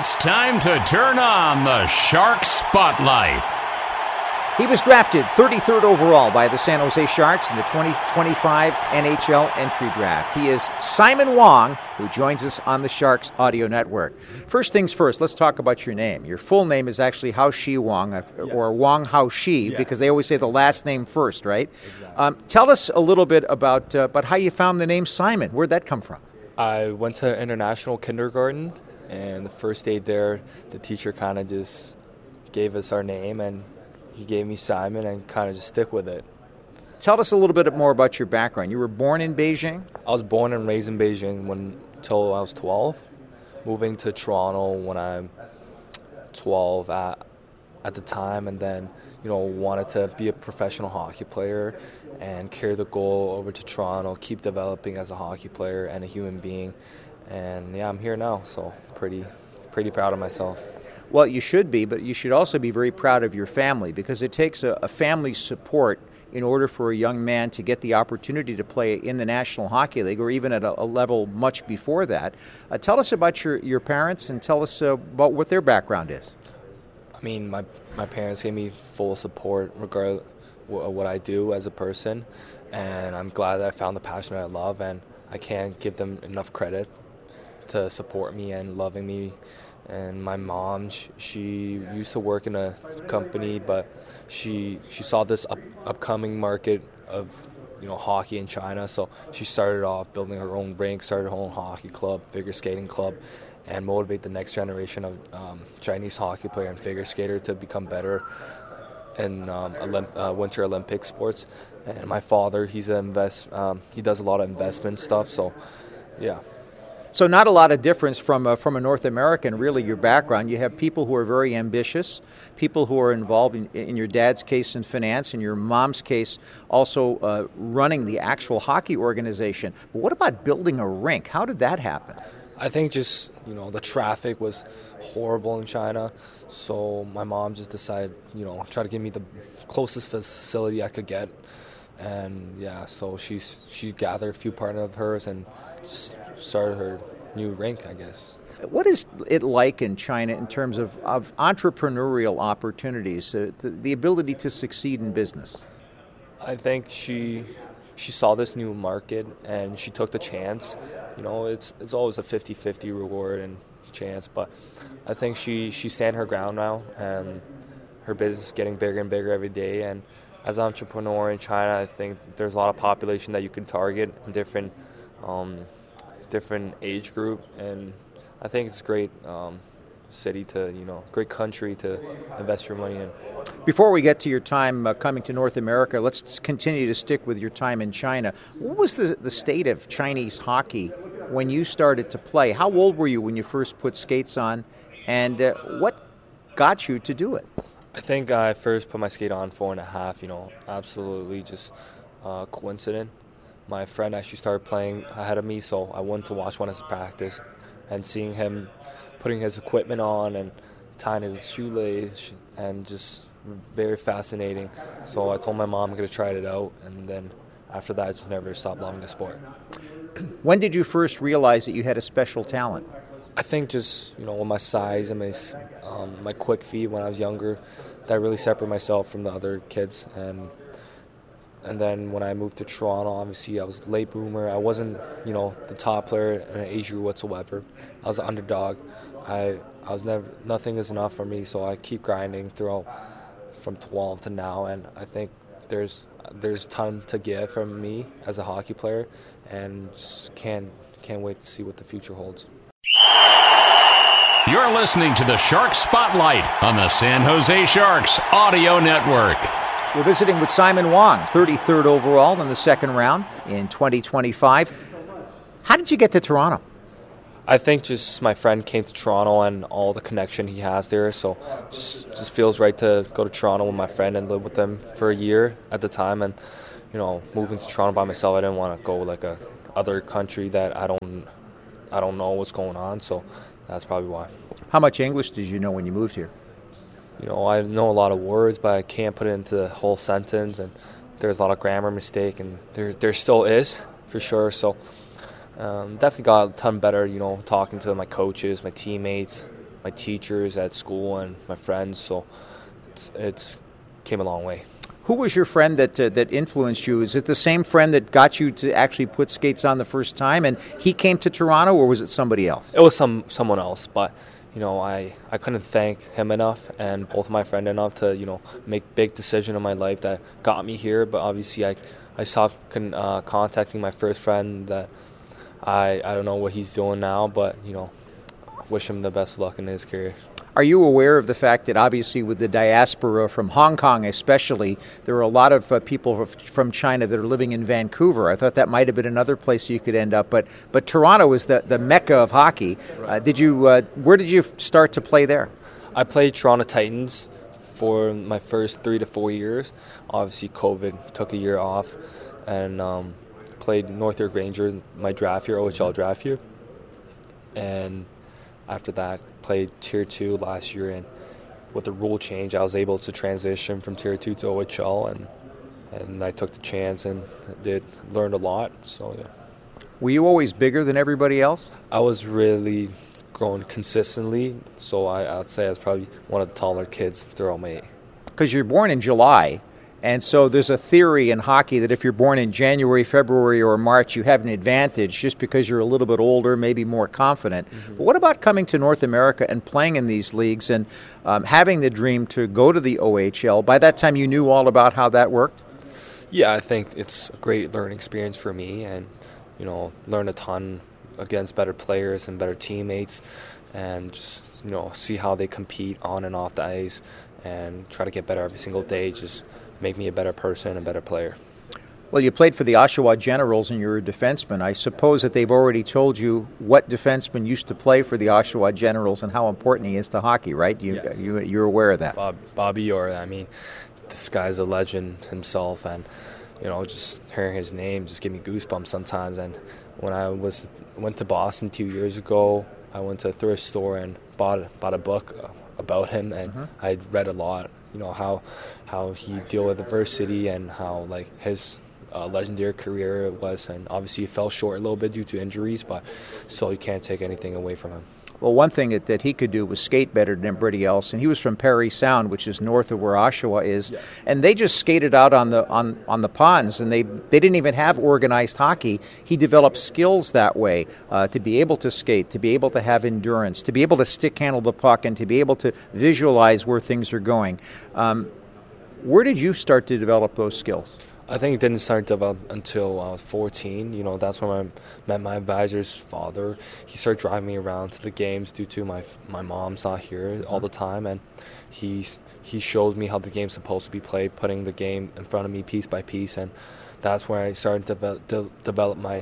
It's time to turn on the Shark Spotlight. He was drafted 33rd overall by the San Jose Sharks in the 2025 NHL entry draft. He is Simon Wong, who joins us on the Sharks audio network. First things first, let's talk about your name. Your full name is actually Hao Shi Wong, or Wong Hao Shi, because they always say the last name first, right? Exactly. Tell us a little bit about how you found the name Simon. Where'd that come from? I went to international kindergarten, and the first day there, the teacher kind of just gave us our name, and he gave me Simon and kind of just stick with it. Tell us a little bit more about your background. You were born in Beijing? I was born and raised in Beijing until I was 12, moving to Toronto when I'm 12 at the time, and then wanted to be a professional hockey player and carry the goal over to Toronto, keep developing as a hockey player and a human being. And yeah, I'm here now, so pretty proud of myself. Well, you should be, but you should also be very proud of your family, because it takes a family's support in order for a young man to get the opportunity to play in the National Hockey League, or even at a level much before that. Tell us about your parents, and tell us about what their background is. I mean, my parents gave me full support regardless of what I do as a person, and I'm glad that I found the passion that I love, and I can't give them enough credit to support me and loving me. And my mom, she used to work in a company, but she saw this upcoming market of hockey in China, so she started off building her own rink, started her own hockey club, figure skating club, and motivate the next generation of Chinese hockey player and figure skater to become better in Winter Olympic sports. And my father, he does a lot of investment stuff, so yeah. So not a lot of difference from a North American, really, your background. You have people who are very ambitious, people who are involved in your dad's case in finance, in your mom's case also running the actual hockey organization. But what about building a rink? How did that happen? I think just, the traffic was horrible in China, so my mom just decided, try to give me the closest facility I could get. And yeah, so she gathered a few partners of hers and started her new rink, I guess. What is it like in China in terms of entrepreneurial opportunities, the ability to succeed in business? I think she saw this new market and she took the chance. It's always a 50-50 reward and chance, but I think she stand her ground now, and her business is getting bigger and bigger every day. And as an entrepreneur in China, I think there's a lot of population that you can target in different age group, and I think it's a great city great country to invest your money in. Before we get to your time coming to North America, let's continue to stick with your time in China. What was the state of Chinese hockey when you started to play? How old were you when you first put skates on, and what got you to do it? I think I first put my skate on 4.5, absolutely just coincident. My friend actually started playing ahead of me, so I went to watch one as a practice, and seeing him putting his equipment on and tying his shoelace, and just very fascinating. So I told my mom I'm going to try it out, and then after that I just never stopped loving the sport. When did you first realize that you had a special talent? I think just, with my size and my quick feet when I was younger, that really separated myself from the other kids. And then when I moved to Toronto, obviously I was a late bloomer. I wasn't, the top player in an age group whatsoever. I was an underdog. I was nothing is enough for me, so I keep grinding throughout from 12 to now, and I think there's ton to give from me as a hockey player, and just can't wait to see what the future holds. You're listening to the Shark Spotlight on the San Jose Sharks Audio Network. We're visiting with Simon Wong, 33rd overall in the second round in 2025. How did you get to Toronto? I think just my friend came to Toronto and all the connection he has there, so just feels right to go to Toronto with my friend and live with him for a year at the time. And moving to Toronto by myself, I didn't want to go like a other country that I don't know what's going on, so that's probably why. How much English did you know when you moved here? I know a lot of words, but I can't put it into the whole sentence, and there's a lot of grammar mistake, and there still is, for sure. So definitely got a ton better, talking to my coaches, my teammates, my teachers at school and my friends. So it's came a long way. Who was your friend that influenced you? Is it the same friend that got you to actually put skates on the first time, and he came to Toronto, or was it somebody else? It was someone else, but I couldn't thank him enough and both my friend enough to make big decision in my life that got me here. But obviously I stopped contacting my first friend. That I don't know what he's doing now, but wish him the best of luck in his career. Are you aware of the fact that obviously with the diaspora from Hong Kong especially, there are a lot of people from China that are living in Vancouver? I thought that might have been another place you could end up, but Toronto is the mecca of hockey. Right. Where did you start to play there? I played Toronto Titans for my first 3 to 4 years. Obviously COVID took a year off, and played North York Ranger my draft year, OHL draft year. And after that, played Tier 2 last year, and with the rule change, I was able to transition from Tier 2 to OHL, and I took the chance and learned a lot. So yeah. Were you always bigger than everybody else? I was really growing consistently, so I'd say I was probably one of the taller kids throughout my age. Because you're born in July. And so there's a theory in hockey that if you're born in January, February, or March, you have an advantage just because you're a little bit older, maybe more confident. Mm-hmm. But what about coming to North America and playing in these leagues and having the dream to go to the OHL? By that time, you knew all about how that worked? Yeah, I think it's a great learning experience for me, and learn a ton against better players and better teammates, and just see how they compete on and off the ice, and try to get better every single day. Just make me a better person, a better player. Well, you played for the Oshawa Generals and you're a defenseman. I suppose that they've already told you what defenseman used to play for the Oshawa Generals and how important he is to hockey, right? Yes. You're aware of that. Bobby Orr, I mean, this guy's a legend himself, and just hearing his name just give me goosebumps sometimes. And when I went to Boston 2 years ago, I went to a thrift store and bought a book about him, and I read a lot. How he deal with adversity and how his legendary career was, and obviously he fell short a little bit due to injuries, but still you can't take anything away from him. Well, one thing that he could do was skate better than everybody else, and he was from Parry Sound, which is north of where Oshawa is, yeah. And they just skated out on the ponds, and they didn't even have organized hockey. He developed skills that way to be able to skate, to be able to have endurance, to be able to stick handle the puck, and to be able to visualize where things are going. Where did you start to develop those skills? I think it didn't start develop until I was 14. That's when I met my advisor's father. He started driving me around to the games due to my mom's not here all the time, and he showed me how the game's supposed to be played, putting the game in front of me piece by piece, and that's where I started to develop my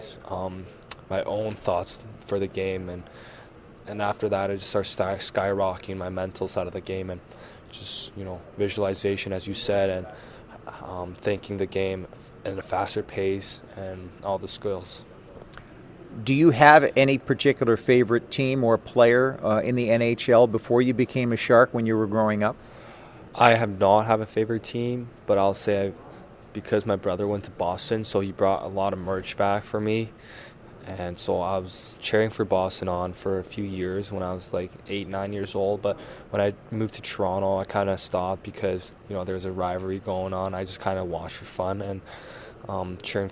own thoughts for the game, and after that I just started skyrocketing my mental side of the game, and just visualization, as you said, and thinking the game at a faster pace and all the skills. Do you have any particular favorite team or player in the NHL before you became a Shark when you were growing up? I have not have a favorite team, but I'll say because my brother went to Boston, so he brought a lot of merch back for me. And so I was cheering for Boston on for a few years when I was 8, 9 years old. But when I moved to Toronto, I kind of stopped because, there's a rivalry going on. I just kind of watched for fun and cheering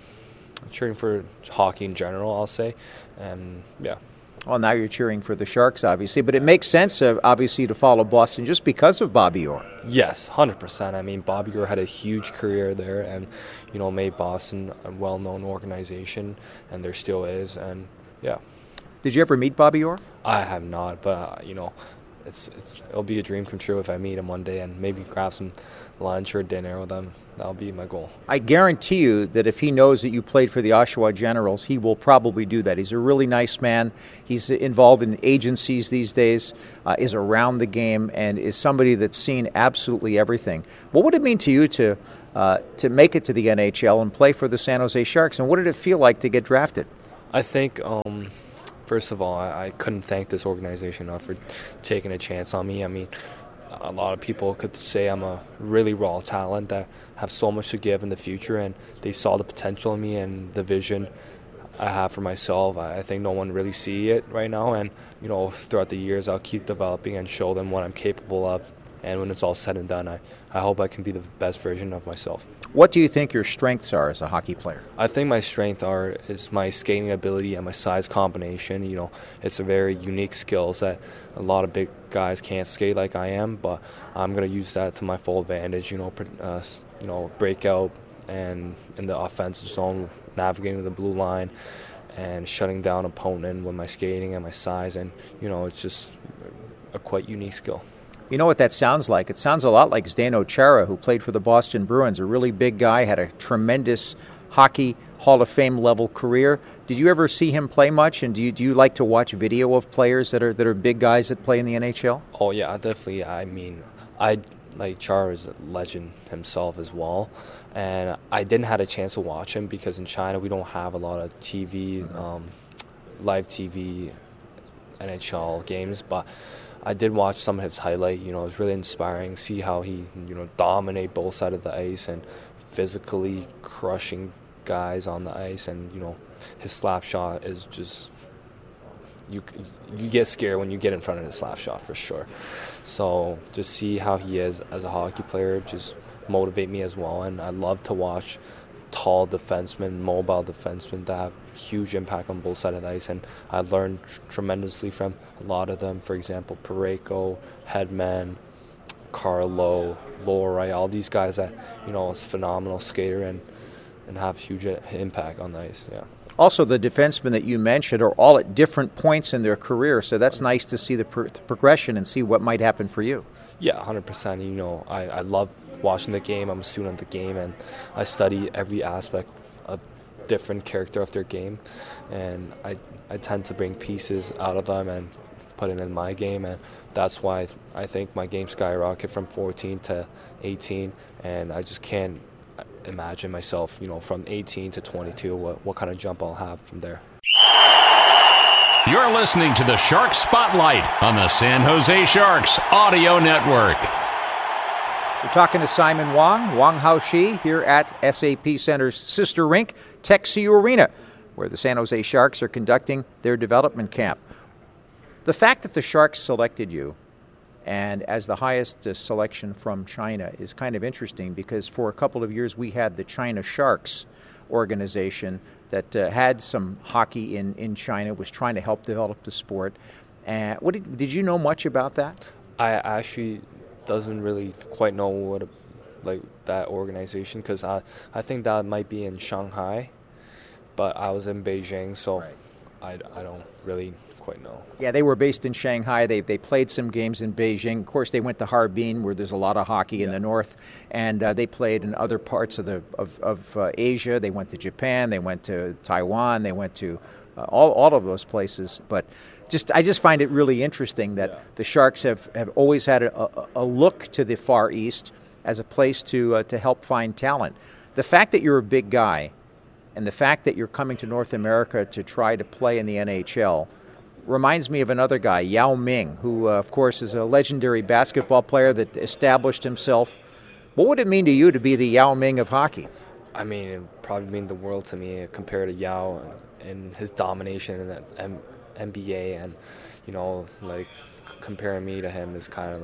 for hockey in general, I'll say. And, yeah. Well, now you're cheering for the Sharks, obviously. But it makes sense, obviously, to follow Boston just because of Bobby Orr. Yes, 100%. I mean, Bobby Orr had a huge career there and, made Boston a well-known organization, and there still is. And, yeah. Did you ever meet Bobby Orr? I have not, but, it'll be a dream come true if I meet him one day and maybe grab some lunch or dinner with him. That'll be my goal. I guarantee you that if he knows that you played for the Oshawa Generals, he will probably do that. He's a really nice man. He's involved in agencies these days, is around the game, and is somebody that's seen absolutely everything. What would it mean to you to make it to the NHL and play for the San Jose Sharks, and what did it feel like to get drafted? I think, first of all, I couldn't thank this organization enough for taking a chance on me. I mean, a lot of people could say I'm a really raw talent that have so much to give in the future, and they saw the potential in me and the vision I have for myself. I think no one really see it right now, and throughout the years I'll keep developing and show them what I'm capable of. And when it's all said and done, I hope I can be the best version of myself. What do you think your strengths are as a hockey player? I think my strength is my skating ability and my size combination. It's a very unique skills that a lot of big guys can't skate like I am, but I'm going to use that to my full advantage, break out and in the offensive zone, navigating the blue line and shutting down opponent with my skating and my size. And, it's just a quite unique skill. You know what that sounds like? It sounds a lot like Zdeno Chara, who played for the Boston Bruins, a really big guy, had a tremendous hockey Hall of Fame level career. Did you ever see him play much? And do you like to watch video of players that are big guys that play in the NHL? Oh yeah, definitely. I mean, Chara is a legend himself as well, and I didn't have a chance to watch him because in China we don't have a lot of TV, live TV NHL games, but I did watch some of his highlight. It was really inspiring. See how he, dominate both sides of the ice and physically crushing guys on the ice. And his slap shot is just you get scared when you get in front of his slap shot for sure. So just see how he is as a hockey player just motivate me as well. And I love to watch tall defensemen, mobile defensemen that have huge impact on both sides of the ice, and I learned tremendously from a lot of them. For example, Parayko, Hedman, Carlo, Lohrei, all these guys that is a phenomenal skater and have huge impact on the ice. Yeah. Also, the defensemen that you mentioned are all at different points in their career, so that's nice to see the progression and see what might happen for you. Yeah, 100%. I love watching the game. I'm a student of the game, and I study every aspect of different character of their game, and I tend to bring pieces out of them and put it in my game, and that's why I think my game skyrocketed from 14 to 18, and I just can't imagine myself, from 18 to 22, what kind of jump I'll have from there. You're listening to the Shark Spotlight on the San Jose Sharks Audio Network. We're talking to Simon Wong Hao-Shi, here at SAP Center's sister rink, TechCU Arena, where the San Jose Sharks are conducting their development camp. The fact that the Sharks selected you and as the highest selection from China is kind of interesting because for a couple of years we had the China Sharks organization that had some hockey in China, was trying to help develop the sport. Did you know much about that? I actually doesn't really quite know what that organization, because I think that might be in Shanghai, but I was in Beijing, so right. I don't really quite know. Yeah, they were based in Shanghai. They played some games in Beijing. Of course, they went to Harbin, where there's a lot of hockey in the north, and they played in other parts of Asia. They went to Japan. They went to Taiwan. They went to all of those places. But I just find it really interesting that the Sharks have always had a look to the Far East as a place to help find talent. The fact that you're a big guy and the fact that you're coming to North America to try to play in the NHL reminds me of another guy, Yao Ming, who, of course, is a legendary basketball player that established himself. What would it mean to you to be the Yao Ming of hockey? I mean, it would probably mean the world to me compared to Yao and his domination in the NBA, and, comparing me to him is kind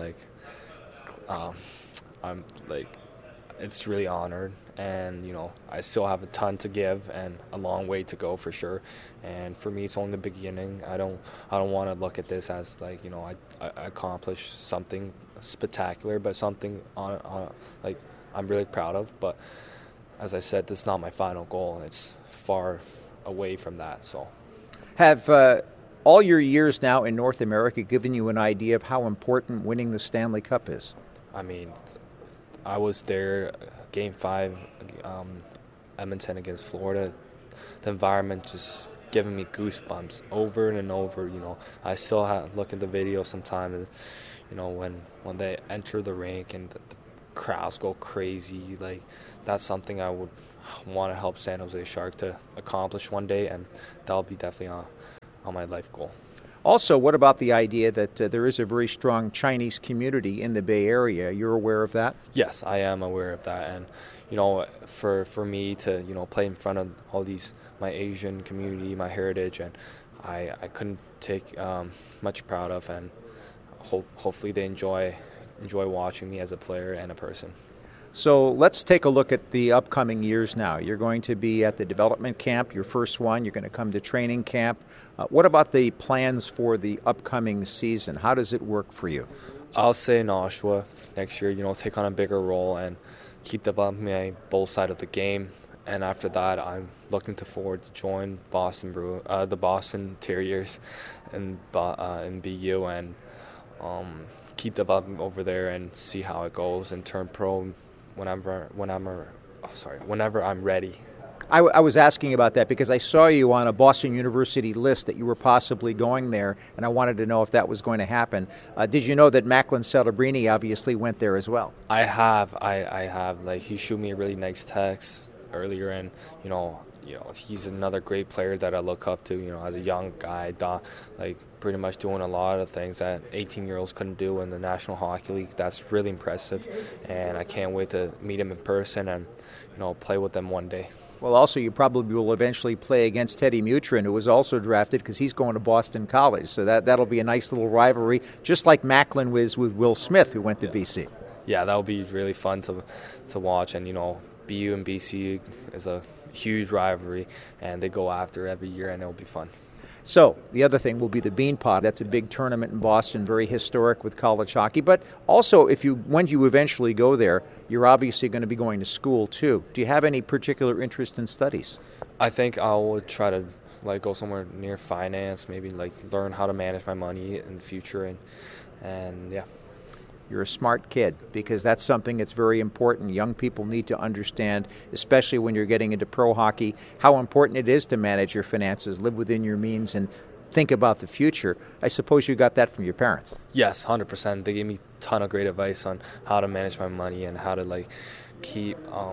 of I'm it's really honored, and I still have a ton to give and a long way to go for sure. And for me, it's only the beginning. I don't want to look at this as I accomplished something spectacular, but something on I'm really proud of. But as I said, this is not my final goal. It's far away from that. So, have all your years now in North America given you an idea of how important winning the Stanley Cup is? I mean, I was there, Game 5, Edmonton against Florida. The environment just giving me goosebumps over and over. I still look at the video sometimes. When they enter the rink and the crowds go crazy. That's something I would want to help San Jose Shark to accomplish one day, and that'll be definitely on my life goal. Also, what about the idea that there is a very strong Chinese community in the Bay Area? You're aware of that? Yes, I am aware of that. And, for me to, play in front of all these, my Asian community, my heritage, and I couldn't take much proud of, and hopefully they enjoy watching me as a player and a person. So let's take a look at the upcoming years now. You're going to be at the development camp, your first one. You're going to come to training camp. What about the plans for the upcoming season? How does it work for you? I'll say in Oshawa next year, take on a bigger role and keep developing my both side of the game. And after that, I'm looking forward to join the Boston Terriers in BU and keep developing over there and see how it goes and turn pro whenever I'm ready. I was asking about that because I saw you on a Boston University list that you were possibly going there, and I wanted to know if that was going to happen. Did you know that Macklin Celebrini obviously went there as well? I have. I have. Like, he shot me a really nice text earlier, and he's another great player that I look up to. As a young guy, pretty much doing a lot of things that 18-year-olds couldn't do in the National Hockey League. That's really impressive, and I can't wait to meet him in person and play with them one day. Well, also, you probably will eventually play against Teddy Mutrin, who was also drafted because he's going to Boston College. So that'll be a nice little rivalry, just like Macklin was with Will Smith, who went to BC. Yeah, that'll be really fun to watch. And, BU and BC is a huge rivalry, and they go after every year, and it'll be fun. So the other thing will be the Beanpot. That's a big tournament in Boston, very historic with college hockey. But also, when you eventually go there, you're obviously going to be going to school too. Do you have any particular interest in studies? I think I will try to go somewhere near finance, maybe learn how to manage my money in the future, and yeah. You're a smart kid, because that's something that's very important. Young people need to understand, especially when you're getting into pro hockey, how important it is to manage your finances, live within your means, and think about the future. I suppose you got that from your parents. Yes, 100%. They gave me a ton of great advice on how to manage my money and how to keep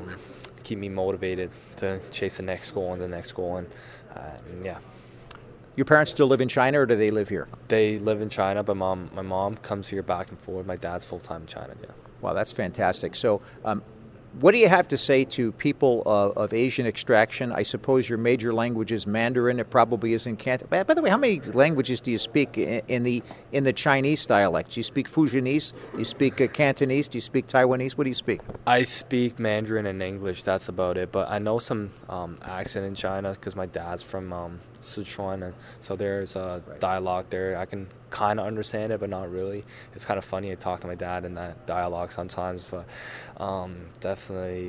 me motivated to chase the next goal and the next goal, and yeah. Your parents still live in China, or do they live here? They live in China, but my mom comes here back and forth. My dad's full-time in China, yeah. Wow, that's fantastic. So what do you have to say to people of Asian extraction? I suppose your major language is Mandarin. It probably is in Cantonese. By the way, how many languages do you speak in the Chinese dialect? Do you speak Fujianese? Do you speak Cantonese? Do you speak Taiwanese? What do you speak? I speak Mandarin and English. That's about it. But I know some accent in China because my dad's from Sichuan, and so there's a dialogue there. I can kind of understand it, but not really. It's kind of funny to talk to my dad in that dialogue sometimes, but definitely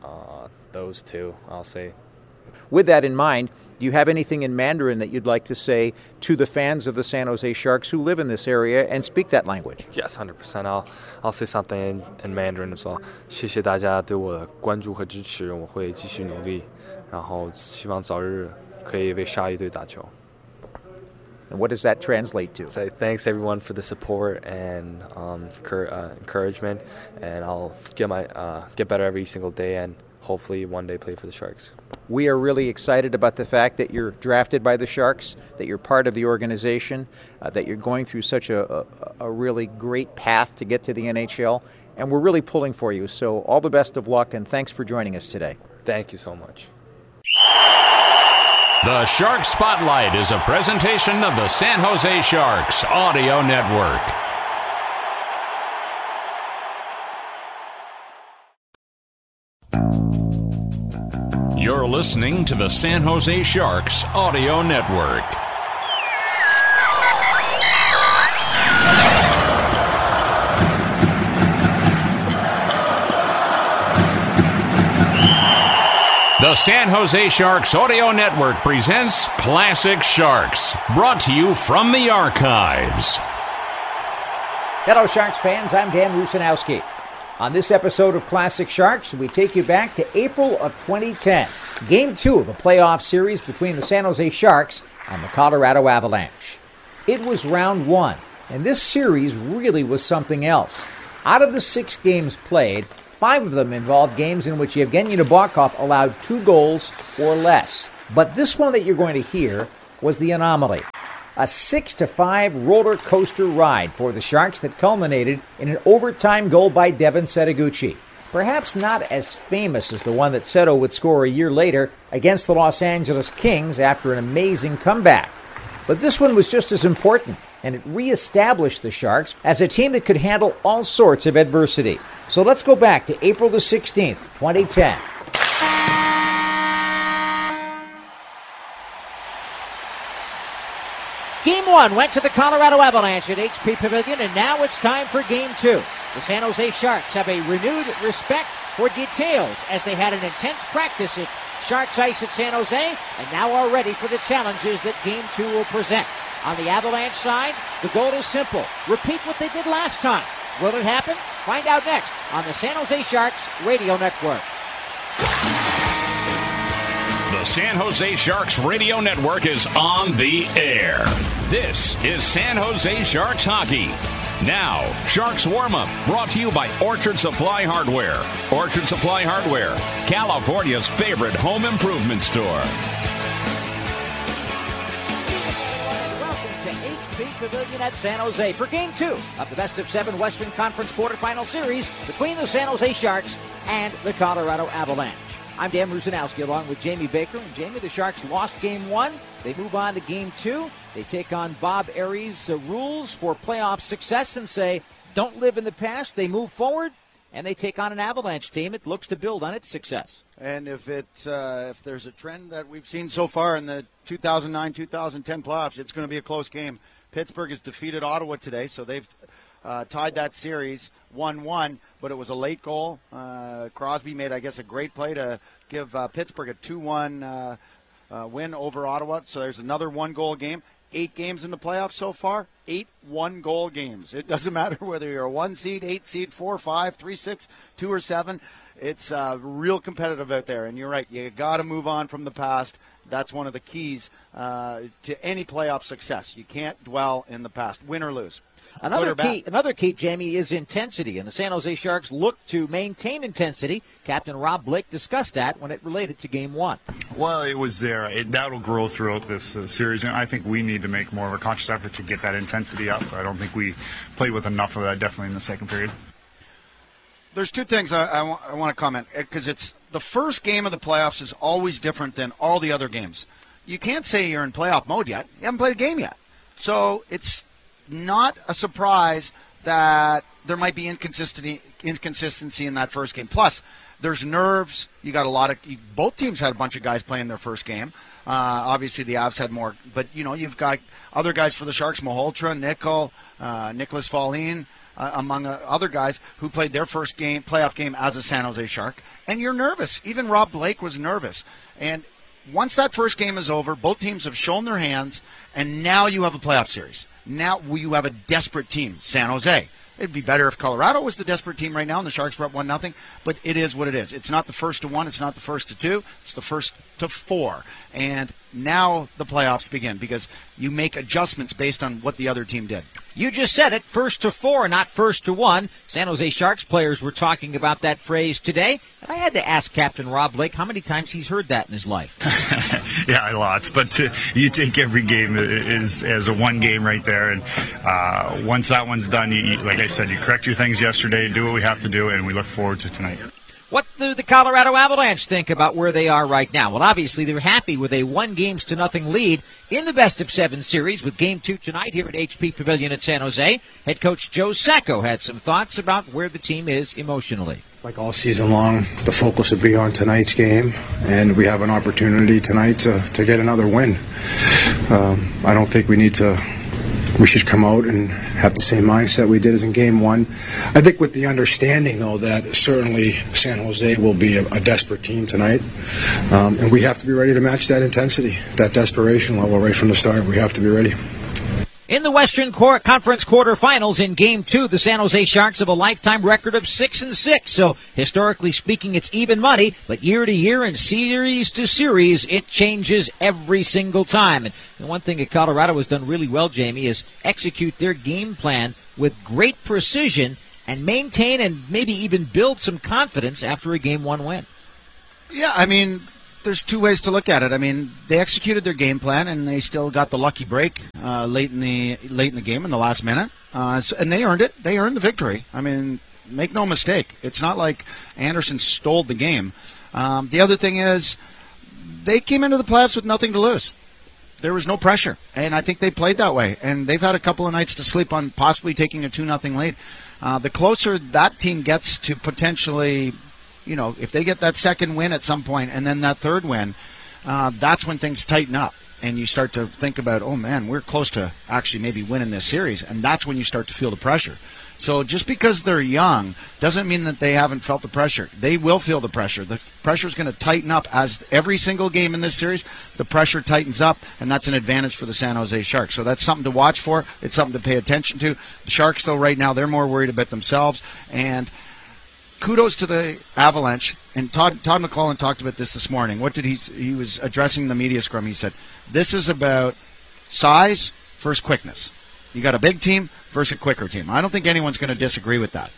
those two, I'll say. With that in mind, do you have anything in Mandarin that you'd like to say to the fans of the San Jose Sharks who live in this area and speak that language? Yes, 100%. I'll say something in Mandarin as well. 谢谢大家对我的关注和支持，我会继续努力，然后希望早日可以为鲨鱼队打球。 And what does that translate to? Say thanks everyone for the support and encouragement, and I'll get better every single day and hopefully one day play for the Sharks. We are really excited about the fact that you're drafted by the Sharks, that you're part of the organization, that you're going through such a really great path to get to the NHL, and we're really pulling for you. So all the best of luck, and thanks for joining us today. Thank you so much. The Shark Spotlight is a presentation of the San Jose Sharks Audio Network. You're listening to the San Jose Sharks Audio Network. The San Jose Sharks Audio Network presents Classic Sharks, brought to you from the archives. Hello, Sharks fans. I'm Dan Rusanowski. On this episode of Classic Sharks, we take you back to April of 2010, Game 2 of a playoff series between the San Jose Sharks and the Colorado Avalanche. It was round 1, and this series really was something else. Out of the 6 games played, 5 of them involved games in which Yevgeny Nabokov allowed 2 goals or less. But this one that you're going to hear was the anomaly. A 6-5 roller coaster ride for the Sharks that culminated in an overtime goal by Devin Setoguchi. Perhaps not as famous as the one that Seto would score a year later against the Los Angeles Kings after an amazing comeback. But this one was just as important, and it reestablished the Sharks as a team that could handle all sorts of adversity. So let's go back to April the 16th, 2010. Game 1 went to the Colorado Avalanche at HP Pavilion, and now it's time for Game 2. The San Jose Sharks have a renewed respect for details as they had an intense practice at Sharks Ice at San Jose, and now are ready for the challenges that Game 2 will present. On the Avalanche side, the goal is simple. Repeat what they did last time. Will it happen? Find out next on the San Jose Sharks Radio Network. The San Jose Sharks Radio Network is on the air. This is San Jose Sharks Hockey. Now, Sharks Warm-Up, brought to you by Orchard Supply Hardware. Orchard Supply Hardware, California's favorite home improvement store. Welcome to HP Pavilion at San Jose for Game 2 of the best-of-7 Western Conference quarterfinal series between the San Jose Sharks and the Colorado Avalanche. I'm Dan Rusanowski along with Jamie Baker. And Jamie, the Sharks lost Game 1. They move on to Game 2. They take on Bob Aries' rules for playoff success and say, don't live in the past. They move forward, and they take on an Avalanche team that looks to build on its success. And if there's a trend that we've seen so far in the 2009-2010 playoffs, it's going to be a close game. Pittsburgh has defeated Ottawa today, so they've tied that series 1-1, but it was a late goal. Crosby made, I guess, a great play to give Pittsburgh a 2-1 win over Ottawa. So there's another one-goal game. 8 games in the playoffs so far, 8 one-goal games. It doesn't matter whether you're a 1 seed, 8 seed, 4, 5, 3, 6, 2, or 7. It's real competitive out there. And you're right, you got to move on from the past. That's one of the keys to any playoff success. You can't dwell in the past, win or lose. Another key, Jamie, is intensity, and the San Jose Sharks look to maintain intensity. Captain Rob Blake discussed that when it related to Game 1. Well, it was there. That'll grow throughout this series, and I think we need to make more of a conscious effort to get that intensity up. I don't think we played with enough of that, definitely in the second period. There's 2 things I want to comment, because it's the first game of the playoffs is always different than all the other games. You can't say you're in playoff mode yet. You haven't played a game yet. So it's not a surprise that there might be inconsistency in that first game. Plus, there's nerves. You got both teams had a bunch of guys playing their first game. Obviously, the Avs had more, but you've got other guys for the Sharks: Malhotra, Nickel, Nicholas Folin, among other guys who played their first playoff game as a San Jose Shark. And you're nervous. Even Rob Blake was nervous. And once that first game is over, both teams have shown their hands, and now you have a playoff series. Now you have a desperate team, San Jose. It'd be better if Colorado was the desperate team right now and the Sharks were up 1-0, but it is what it is. It's not the first to 1, it's not the first to 2, it's the first to 4. And now the playoffs begin because you make adjustments based on what the other team did. You just said it, first to 4, not first to 1. San Jose Sharks players were talking about that phrase today, and I had to ask Captain Rob Blake how many times he's heard that in his life. Yeah, lots, but you take every game as a one game right there, and once that one's done, like I said, you correct your things yesterday, do what we have to do, and we look forward to tonight. What do the Colorado Avalanche think about where they are right now? Well, obviously, they're happy with a 1-0 lead in the best-of-7 series with Game 2 tonight here at HP Pavilion at San Jose. Head coach Joe Sacco had some thoughts about where the team is emotionally. Like all season long, the focus will be on tonight's game, and we have an opportunity tonight to get another win. I don't think we should come out and have the same mindset we did as in Game 1. I think with the understanding, though, that certainly San Jose will be a desperate team tonight, and we have to be ready to match that intensity, that desperation level right from the start. We have to be ready. In the Western Conference quarterfinals in Game 2, the San Jose Sharks have a lifetime record of 6-6. So, historically speaking, it's even money. But year to year and series to series, it changes every single time. And one thing that Colorado has done really well, Jamie, is execute their game plan with great precision and maintain and maybe even build some confidence after a Game 1 win. Yeah, I mean, there's two ways to look at it. I mean, they executed their game plan, and they still got the lucky break late in the game in the last minute, and they earned it. They earned the victory. I mean, make no mistake, it's not like Anderson stole the game. The other thing is, they came into the playoffs with nothing to lose. There was no pressure, and I think they played that way. And they've had a couple of nights to sleep on possibly taking a 2-0 lead. The closer that team gets to potentially, if they get that second win at some point and then that third win, that's when things tighten up. And you start to think about, oh, man, we're close to actually maybe winning this series. And that's when you start to feel the pressure. So just because they're young doesn't mean that they haven't felt the pressure. They will feel the pressure. The pressure is going to tighten up as every single game in this series, the pressure tightens up, and that's an advantage for the San Jose Sharks. So that's something to watch for. It's something to pay attention to. The Sharks, though, right now, they're more worried about themselves. And kudos to the Avalanche. And Todd McClellan talked about this morning. What did he was addressing the media scrum. He said, this is about size versus quickness. You got a big team versus a quicker team. I don't think anyone's going to disagree with that.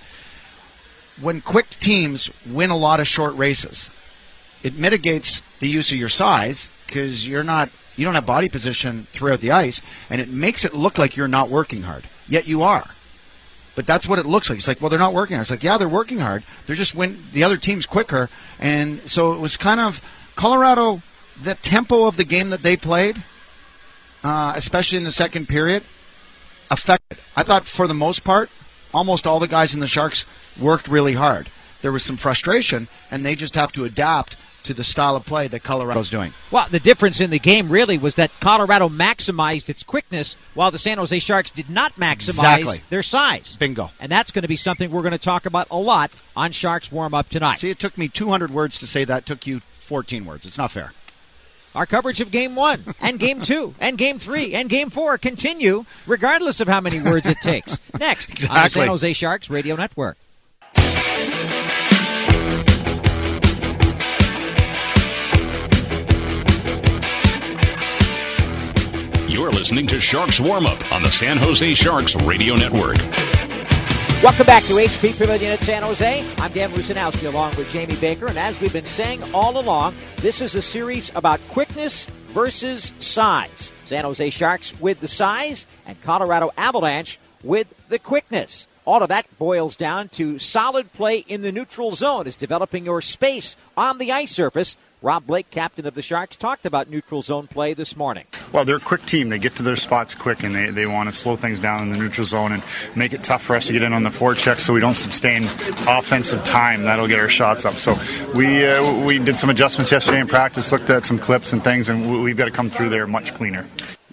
When quick teams win a lot of short races, it mitigates the use of your size because you don't have body position throughout the ice, and it makes it look like you're not working hard. Yet you are. But that's what it looks like. It's like, well, they're not working hard. It's like, yeah, they're working hard. They're just the other team's quicker. And so it was kind of Colorado, the tempo of the game that they played, especially in the second period, affected. I thought for the most part, almost all the guys in the Sharks worked really hard. There was some frustration, and they just have to adapt to the style of play that Colorado's doing. Well, the difference in the game really was that Colorado maximized its quickness while the San Jose Sharks did not maximize their size. Bingo. And that's going to be something we're going to talk about a lot on Sharks Warm-Up tonight. See, it took me 200 words to say that. It took you 14 words. It's not fair. Our coverage of Game 1 and Game 2 and Game 3 and Game 4 continue regardless of how many words it takes. Next on the San Jose Sharks Radio Network. You're listening to Sharks Warm-Up on the San Jose Sharks Radio Network. Welcome back to HP Pavilion at San Jose. I'm Dan Rusanowski along with Jamie Baker, and as we've been saying all along, this is a series about quickness versus size. San Jose Sharks with the size and Colorado Avalanche with the quickness. All of that boils down to solid play in the neutral zone, is developing your space on the ice surface. Rob Blake, captain of the Sharks, talked about neutral zone play this morning. Well, they're a quick team. They get to their spots quick, and they want to slow things down in the neutral zone and make it tough for us to get in on the forecheck so we don't sustain offensive time. That'll get our shots up. So we did some adjustments yesterday in practice, looked at some clips and things, and we've got to come through there much cleaner.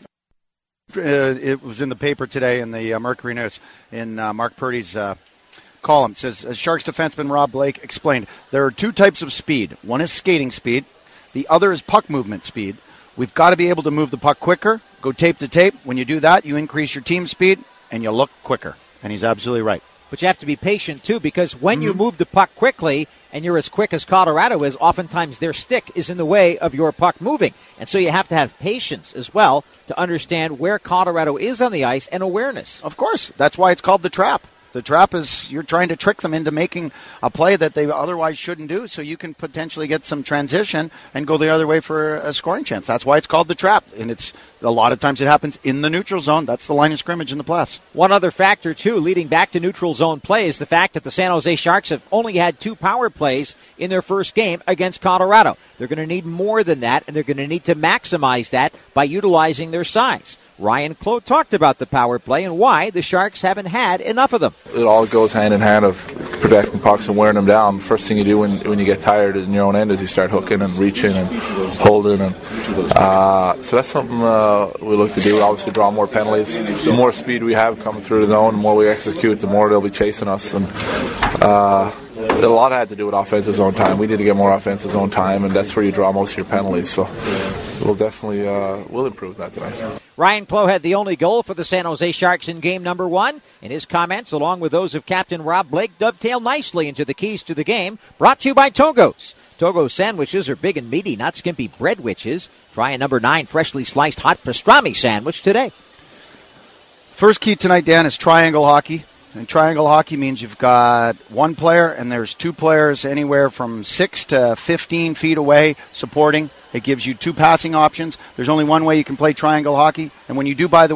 It was in the paper today in the Mercury News in Mark Purdy's column. It says, as Sharks defenseman Rob Blake explained, there are two types of speed. One is skating speed. The other is puck movement speed. We've got to be able to move the puck quicker, go tape to tape. When you do that, you increase your team speed, and you look quicker. And he's absolutely right. But you have to be patient, too, because when you move the puck quickly and you're as quick as Colorado is, oftentimes their stick is in the way of your puck moving. And so you have to have patience as well to understand where Colorado is on the ice and awareness. Of course. That's why it's called the trap. The trap is you're trying to trick them into making a play that they otherwise shouldn't do, so you can potentially get some transition and go the other way for a scoring chance. That's why it's called the trap, and it's a lot of times it happens in the neutral zone. That's the line of scrimmage in the playoffs. One other factor, too, leading back to neutral zone play is the fact that the San Jose Sharks have only had 2 power plays in their first game against Colorado. They're going to need more than that, and they're going to need to maximize that by utilizing their size. Ryan Clough talked about the power play and why the Sharks haven't had enough of them. It all goes hand in hand of protecting pucks and wearing them down. First thing you do when you get tired in your own end is you start hooking and reaching and holding. And so that's something we look to do. Obviously draw more penalties. The more speed we have coming through the zone, the more we execute, the more they'll be chasing us. And a lot had to do with offensive zone time. We need to get more offensive zone time, and that's where you draw most of your penalties. So we'll definitely we'll improve that tonight. Ryan Clough had the only goal for the San Jose Sharks in game number 1. And his comments, along with those of Captain Rob Blake, dovetail nicely into the keys to the game. Brought to you by Togo's. Togo's sandwiches are big and meaty, not skimpy bread witches. Try a number 9 freshly sliced hot pastrami sandwich today. First key tonight, Dan, is triangle hockey. And triangle hockey means you've got one player and there's two players anywhere from 6 to 15 feet away supporting. It gives you two passing options. There's only one way you can play triangle hockey. And when you do, by the